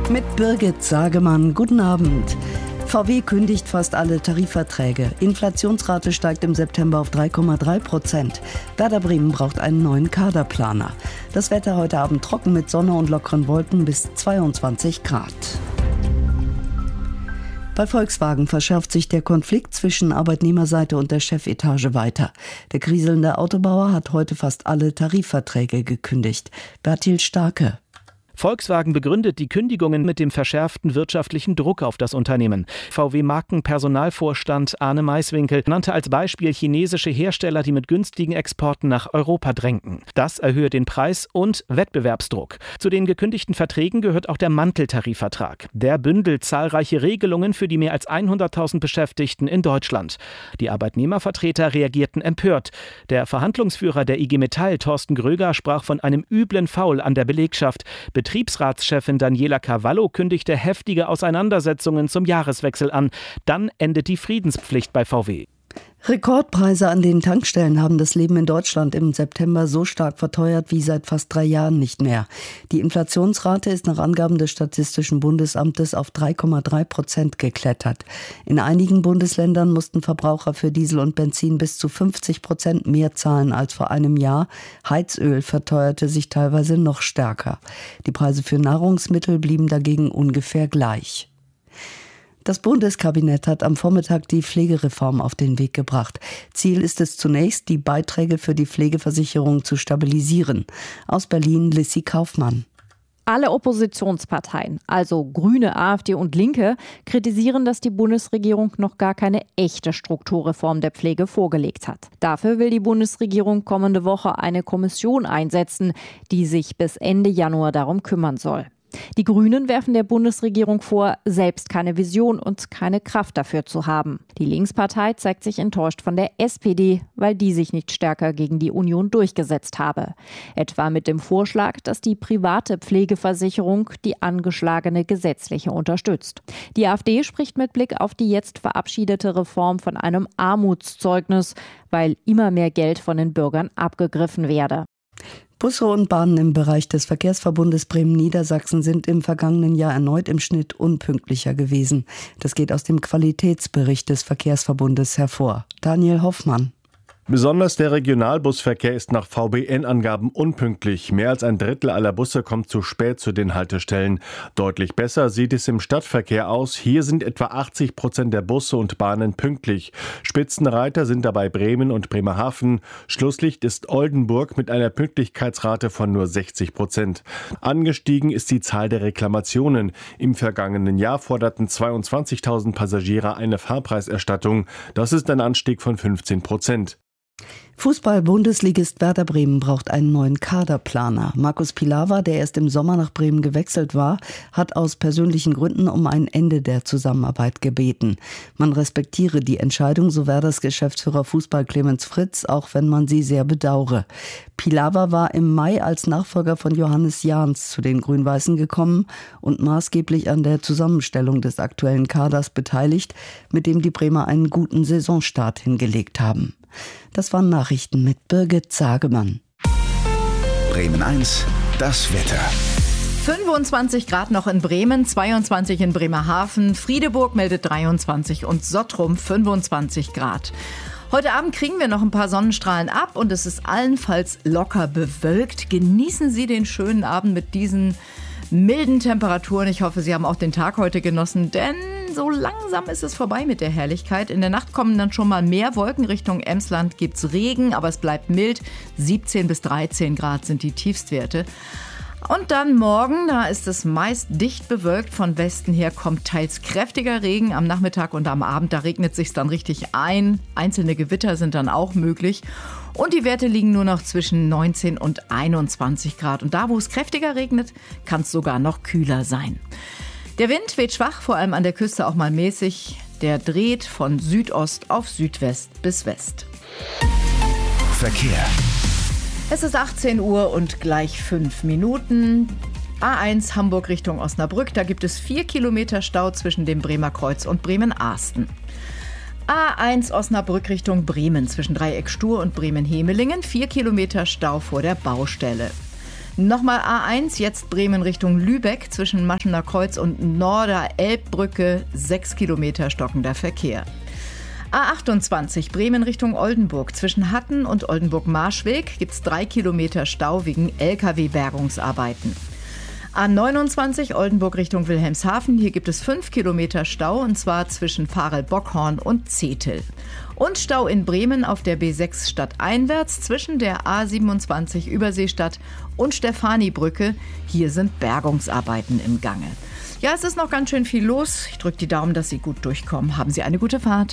Mit Birgit Sagemann, guten Abend. VW kündigt fast alle Tarifverträge. Inflationsrate steigt im September auf 3,3%. Werder Bremen braucht einen neuen Kaderplaner. Das Wetter heute Abend trocken mit Sonne und lockeren Wolken bis 22 Grad. Bei Volkswagen verschärft sich der Konflikt zwischen Arbeitnehmerseite und der Chefetage weiter. Der kriselnde Autobauer hat heute fast alle Tarifverträge gekündigt. Bertil Starke. Volkswagen begründet die Kündigungen mit dem verschärften wirtschaftlichen Druck auf das Unternehmen. VW-Markenpersonalvorstand Arne Maiswinkel nannte als Beispiel chinesische Hersteller, die mit günstigen Exporten nach Europa drängten. Das erhöhe den Preis und Wettbewerbsdruck. Zu den gekündigten Verträgen gehört auch der Manteltarifvertrag. Der bündelt zahlreiche Regelungen für die mehr als 100.000 Beschäftigten in Deutschland. Die Arbeitnehmervertreter reagierten empört. Der Verhandlungsführer der IG Metall, Thorsten Gröger, sprach von einem üblen Foul an der Belegschaft. Betriebsratschefin Daniela Cavallo kündigte heftige Auseinandersetzungen zum Jahreswechsel an. Dann endet die Friedenspflicht bei VW. Rekordpreise an den Tankstellen haben das Leben in Deutschland im September so stark verteuert wie seit fast 3 Jahren nicht mehr. Die Inflationsrate ist nach Angaben des Statistischen Bundesamtes auf 3,3% geklettert. In einigen Bundesländern mussten Verbraucher für Diesel und Benzin bis zu 50% mehr zahlen als vor einem Jahr. Heizöl verteuerte sich teilweise noch stärker. Die Preise für Nahrungsmittel blieben dagegen ungefähr gleich. Das Bundeskabinett hat am Vormittag die Pflegereform auf den Weg gebracht. Ziel ist es zunächst, die Beiträge für die Pflegeversicherung zu stabilisieren. Aus Berlin Lissy Kaufmann. Alle Oppositionsparteien, also Grüne, AfD und Linke, kritisieren, dass die Bundesregierung noch gar keine echte Strukturreform der Pflege vorgelegt hat. Dafür will die Bundesregierung kommende Woche eine Kommission einsetzen, die sich bis Ende Januar darum kümmern soll. Die Grünen werfen der Bundesregierung vor, selbst keine Vision und keine Kraft dafür zu haben. Die Linkspartei zeigt sich enttäuscht von der SPD, weil die sich nicht stärker gegen die Union durchgesetzt habe. Etwa mit dem Vorschlag, dass die private Pflegeversicherung die angeschlagene gesetzliche unterstützt. Die AfD spricht mit Blick auf die jetzt verabschiedete Reform von einem Armutszeugnis, weil immer mehr Geld von den Bürgern abgegriffen werde. Busse und Bahnen im Bereich des Verkehrsverbundes Bremen-Niedersachsen sind im vergangenen Jahr erneut im Schnitt unpünktlicher gewesen. Das geht aus dem Qualitätsbericht des Verkehrsverbundes hervor. Daniel Hoffmann. Besonders der Regionalbusverkehr ist nach VBN-Angaben unpünktlich. Mehr als ein Drittel aller Busse kommt zu spät zu den Haltestellen. Deutlich besser sieht es im Stadtverkehr aus. Hier sind etwa 80% der Busse und Bahnen pünktlich. Spitzenreiter sind dabei Bremen und Bremerhaven. Schlusslicht ist Oldenburg mit einer Pünktlichkeitsrate von nur 60%. Angestiegen ist die Zahl der Reklamationen. Im vergangenen Jahr forderten 22.000 Passagiere eine Fahrpreiserstattung. Das ist ein Anstieg von 15%. Fußball-Bundesligist Werder Bremen braucht einen neuen Kaderplaner. Markus Pilawa, der erst im Sommer nach Bremen gewechselt war, hat aus persönlichen Gründen um ein Ende der Zusammenarbeit gebeten. Man respektiere die Entscheidung, so Werders Geschäftsführer Fußball Clemens Fritz, auch wenn man sie sehr bedauere. Pilawa war im Mai als Nachfolger von Johannes Jahns zu den Grün-Weißen gekommen und maßgeblich an der Zusammenstellung des aktuellen Kaders beteiligt, mit dem die Bremer einen guten Saisonstart hingelegt haben. Das waren Nachrichten mit Birgit Sagemann. Bremen 1, das Wetter. 25 Grad noch in Bremen, 22 in Bremerhaven, Friedeburg meldet 23 und Sottrum 25 Grad. Heute Abend kriegen wir noch ein paar Sonnenstrahlen ab und es ist allenfalls locker bewölkt. Genießen Sie den schönen Abend mit diesen milden Temperaturen. Ich hoffe, Sie haben auch den Tag heute genossen, denn so langsam ist es vorbei mit der Herrlichkeit. In der Nacht kommen dann schon mal mehr Wolken. Richtung Emsland gibt's Regen, aber es bleibt mild. 17 bis 13 Grad sind die Tiefstwerte. Und dann morgen, da ist es meist dicht bewölkt. Von Westen her kommt teils kräftiger Regen. Am Nachmittag und am Abend, da regnet es sich dann richtig ein. Einzelne Gewitter sind dann auch möglich. Und die Werte liegen nur noch zwischen 19 und 21 Grad. Und da, wo es kräftiger regnet, kann es sogar noch kühler sein. Der Wind weht schwach, vor allem an der Küste auch mal mäßig. Der dreht von Südost auf Südwest bis West. Verkehr. Es ist 18 Uhr und gleich 5 Minuten. A1 Hamburg Richtung Osnabrück. Da gibt es 4 Kilometer Stau zwischen dem Bremer Kreuz und Bremen-Ahsten. A1 Osnabrück Richtung Bremen zwischen Dreieck Stur und Bremen-Hemelingen. 4 Kilometer Stau vor der Baustelle. Nochmal A1, jetzt Bremen Richtung Lübeck zwischen Maschener Kreuz und Norder-Elbbrücke, 6 Kilometer stockender Verkehr. A28 Bremen Richtung Oldenburg. Zwischen Hatten und Oldenburg-Marschweg gibt es 3 Kilometer Stau wegen Lkw-Bergungsarbeiten. A29 Oldenburg Richtung Wilhelmshaven. Hier gibt es 5 Kilometer Stau und zwar zwischen Varel-Bockhorn und Zetel. Und Stau in Bremen auf der B6 stadteinwärts zwischen der A27 Überseestadt und Stefanibrücke. Hier sind Bergungsarbeiten im Gange. Ja, es ist noch ganz schön viel los. Ich drücke die Daumen, dass Sie gut durchkommen. Haben Sie eine gute Fahrt.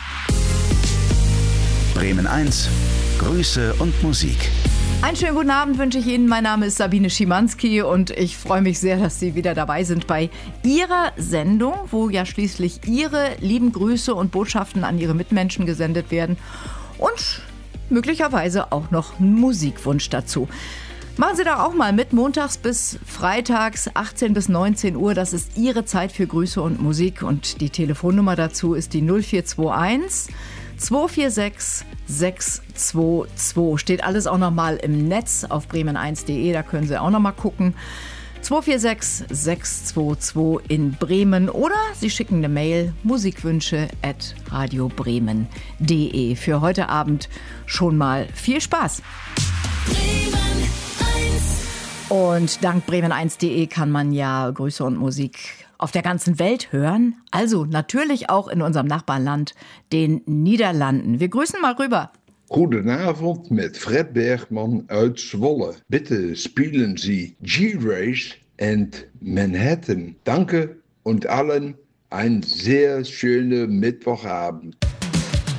Bremen 1, Grüße und Musik. Einen schönen guten Abend wünsche ich Ihnen. Mein Name ist Sabine Schimanski und ich freue mich sehr, dass Sie wieder dabei sind bei Ihrer Sendung, wo ja schließlich Ihre lieben Grüße und Botschaften an Ihre Mitmenschen gesendet werden und möglicherweise auch noch ein Musikwunsch dazu. Machen Sie da auch mal mit, montags bis freitags, 18 bis 19 Uhr. Das ist Ihre Zeit für Grüße und Musik. Und die Telefonnummer dazu ist die 0421 246 622. Steht alles auch nochmal im Netz auf bremen1.de, da können Sie auch nochmal gucken. 246 622 in Bremen oder Sie schicken eine Mail musikwünsche@radiobremen.de. Für heute Abend schon mal viel Spaß. Und dank bremen1.de kann man ja Grüße und Musik auf der ganzen Welt hören. Also natürlich auch in unserem Nachbarland, den Niederlanden. Wir grüßen mal rüber. Goedenavond mit Fred Bergmann uit Zwolle. Bitte spielen Sie G-Race and Manhattan. Danke und allen einen sehr schönen Mittwochabend.